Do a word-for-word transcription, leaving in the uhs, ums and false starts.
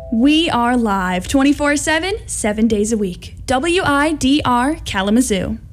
We are live twenty-four seven, seven days a week. W I D R Kalamazoo.